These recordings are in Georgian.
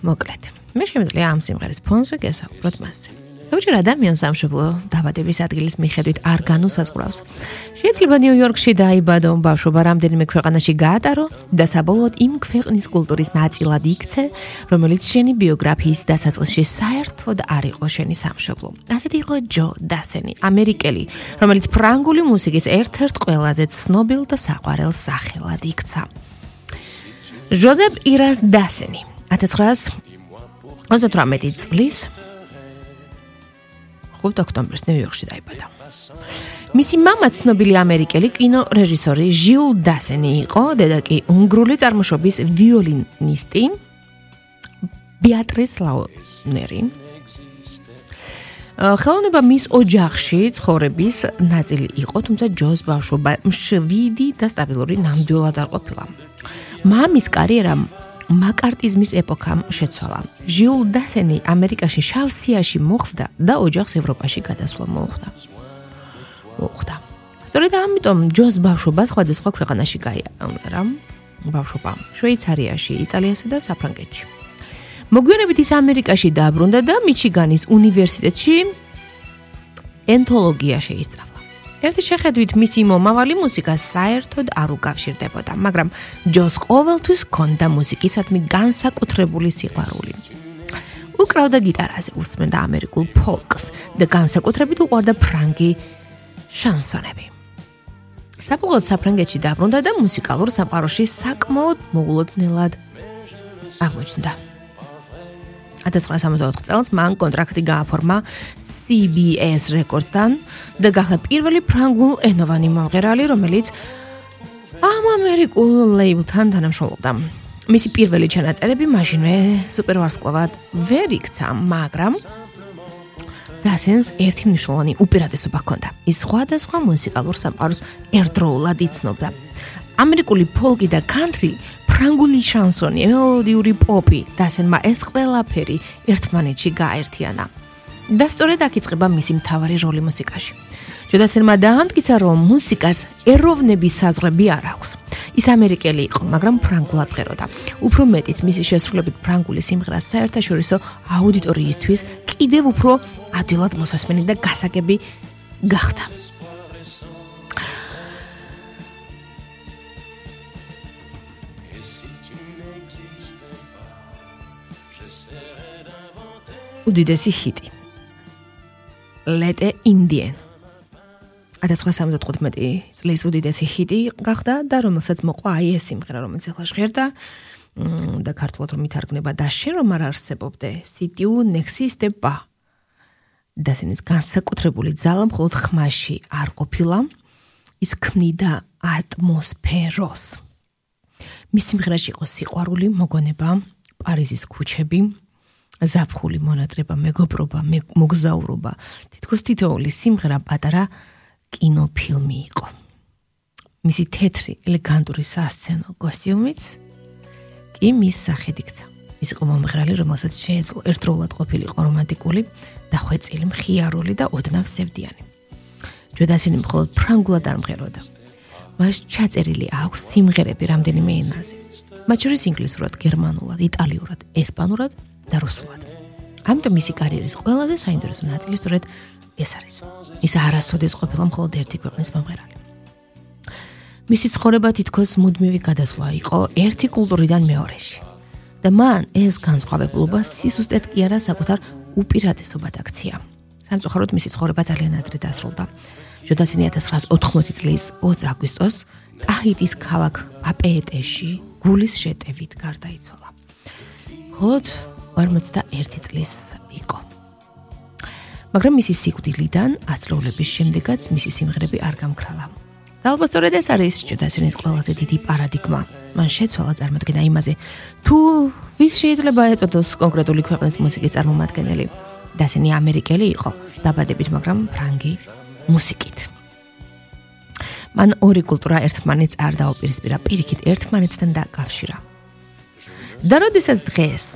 მოკლედ. მე შემიძლია ამ სიმღერის ფონზე გესაუბროთ მასზე. ზოგჯერ ადამიანს სამშობლო დაბადების ადგილის მიხედვით არ განუსაზღვრავს. შეიძლება ნიუ-იორკში დაიბადო, ბავშვობა რამდენიმე ქვეყანაში გაატარო და საბოლოოდ იმ ქვეყნის კულტურის ნაწილად იქცე, რომელიც შენი ბიოგრაფიის დასაწყისში საერთოდ არ იყო შენი სამშობლო. ასეთი იყო ჯო დასენი, ამერიკელი, რომელიც ფრანგული მუსიკის ერთ-ერთ ყველაზე ცნობილ და საყვარელ სახელად იქცა. ჟოზეფ ირას დასენი 1938 წლის 5 ოქტომბერს ნიუ-იორკში დაიბადა. მისი მამა ცნობილი ამერიკელი კინორეჟისორი ჟილ დასენი იყო, დედა კი უნგრული წარმოშობის ვიოლინისტი ბეატრის ლაუნერი. ხელოვნება მის ოჯახში ცხოვრების ნაწილი იყო, თუმცა ჯოს ბავშვობა მშვიდი და სტაბილური ნამდვილად არ ყოფილა. მამის კარიერამ მაკარტიზმის ეპოქამ შეცვალა. ჟილ დასენი ამერიკაში შავ სიაში მოხვდა და ოჯახს ევროპაში გადასვლა მოუხდა. სწორედ ამიტომ ჯოს ბავშვობა სხვადასხვა ქვეყანაში გაიარა. ბავშვობა შვეიცარიაში, იტალიასა და საფრანგეთში. მოგვიანებით ის ამერიკაში დაბრუნდა და მიჩიგანის უნივერსიტეტში ეთნოლოგია შეისწავლა. ერთი შეხედვით მისი მომავალი მუსიკას საერთოდ არ უკავშირდებოდა, მაგრამ ჯოს ყოველთვის ჰქონდა მუსიკისადმი განსაკუთრებული სიყვარული. უკრავდა გიტარაზე, უსმენდა ამერიკულ ფოლკს და განსაკუთრებით უყვარდა ფრანგი შანსონები. საბოლოოდ საფრანგეთში დაბრუნდა და მუსიკალურ სამყაროში საკმაოდ მოულოდნელად აღმოჩნდა. 1964 წელს მან კონტრაქტი გააფორმა CBS Records-თან და გახდა პირველი ფრანგულ ენოვანი მომღერალი, რომელიც ამ ამერიკულ ლეიბლთან თანამშრომლობდა. მისი პირველი ჩანაწერები მაშინვე სუპერვარსკვლავად ვერ იქცა, მაგრამ დასენს ერთი მნიშვნელოვანი უპირატესობა ჰქონდა. ის სხვადასხვა მუსიკალურ სამყაროს ერთდროულად იცნობდა. ამერიკული ფოლკი და კანტრი, ფრანგული შანსონი, მელოდიური პოპი, დასენმა ეს ყველაფერი ერთმანეთში გააერთიანა. და სწორედ აქ იწყება მისი მთავარი როლი მუსიკაში. ჯო დასენმა დაამტკიცა, რომ მუსიკას ეროვნების საზღვრები არ აქვს. ის ამერიკელი იყო, მაგრამ ფრანგულად წეროდა. უფრო მეტიც მისი შესრულებით ფრანგული სიმღერა საერთაშორისო აუდიტორიისთვის კიდევ უფრო ადვილად მოსასმენი და გასაგები გახდა. უდიდესი ჰიტი ლეტე ინდიენ 1975 წლის უდიდესი ჰიტი გახდა და რომელსაც მოყვა აი ეს სიმღერა, რომელიც ახლა ჟღერდა და ქართულად რომ ითარგმნება და შენ რომ არ არსებობდე სიტიუ ნექსისტება. დასენის განსაკუთრებული ძალა მხოლოდ ხმაში არ ყოფილა, ის ქმნიდა ატმოსფეროს. მის სიმღერაში იყო სიყვარული, მოგონება, პარიზის ქუჩები, ზაფხული, მონატრება, მეგობრობა, მოგზაურობა. თითქოს თითოეული სიმღერა პატარა კინოფილმი იყო. მისი თეთრი, ელეგანტური სასცენო კოსტიუმიც კი მის სახედ იქცა. ის იყო მომღერალი, რომელსაც შეეძლო ერთდროულად ყოფილიყო რომანტიკული, დახვეწილი, მხიარული და ოდნავ სევდიანი. ჯო დასენი მხოლოდ ფრანგულად არ მღეროდა. მას ჩაწერილი აქვს სიმღერები რამდენიმე ენაზე. მათ შორის ინგლისურად, გერმანულად, იტალიურად, ესპანურად და რუსულად. ამიტომ მისი კარიერის ყველაზე საინტერესო ნაწილი სწორედ ეს არის. ის არასოდეს ყოფილა მხოლოდ ერთი ქვეყნის მომღერალი. მისი ცხოვრება თითქოს მუდმივი გადასვლა იყო ერთი კულტურიდან მეორეში. და მან ეს განსხვავებულობა სისუსტედ კი არა საკუთარ უპირატესობად აქცია. სამწუხაროდ მისი ცხოვრება ძალიან ადრე დასრულდა. ჯო დასენი 1980 წლის 20 აგვისტოს ტაჰიტის ქალაქ პაპეეტეში გულის შეტევით გარდაიცვალა. მხოლოდ 41 წლის იყო. მაგრამ მისი სიკვდილიდან ათწლეულების შემდეგაც მისი სიმღერები არ გამქრალა. და ალბათ სწორედ ეს არის ჯო დასენის ყველაზე დიდი პარადიგმა. მან შეცვალა წარმოდგენა იმაზე, თუ ვის შეიძლება ეწოდოს კონკრეტული ქვეყნის მუსიკის წარმომადგენელი. დასენი ამერიკელი იყო, დაბადებით, მაგრამ ფრანგი მუსიკით. მან ორი კულტურა ერთმანეთს არ დაუპირისპირა, პირიქით ერთმანეთთან დაკავშირა. და როდესაც დღეს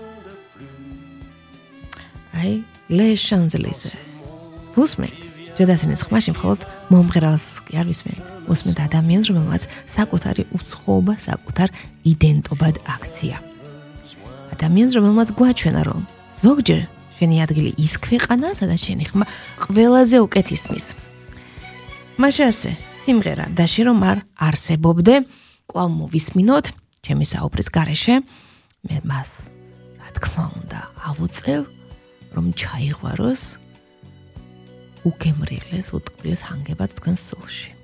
ლე შანზელიზე უსმენთ ჯო დასენის ხმაში მხოლოდ მომღერალს კი არ ვისმენთ, უსმენთ ადამიანს, რომელმაც საკუთარი უცხოობა, საკუთარ იდენტობად აქცია. ადამიანს, რომელმაც გვაჩვენა, რომ ზოგჯერ შენი ადგილი ის ქვეყანა, სადაც შენი ხმა ყველაზე უკეთ ისმის. მაშინ ასე, სიმღერა დაში რომ არ არსებობდე, კვლავ მოვისმინოთ ჩემი საუბრის გარეშე, მე მას რა თქმა უნდა ავუწევ, რომ ჩაიღვაროს უგემრიელეს, უტკბილეს ჰანგებად თქვენ სულში.